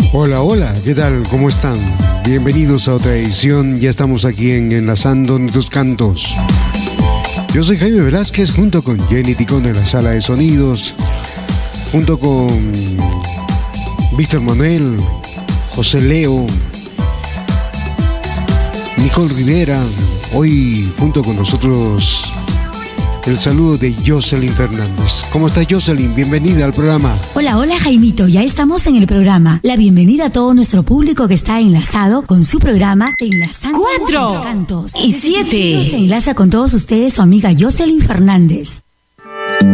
Hola, hola, ¿qué tal? ¿Cómo están? Bienvenidos a otra edición, ya estamos aquí en Enlazando Nuestros Cantos. Yo soy Jaime Velázquez, junto con Jenny Ticón en la sala de sonidos, junto con Víctor Manuel, José Leo, Nicole Rivera. Hoy junto con nosotros el saludo de Jocelyn Fernández. ¿Cómo estás, Jocelyn? Bienvenida al programa. Hola, hola, Jaimito. Ya estamos en el programa. La bienvenida a todo nuestro público que está enlazado con su programa Enlazando 4 Cantos. y 7. Se enlaza con todos ustedes su amiga Jocelyn Fernández.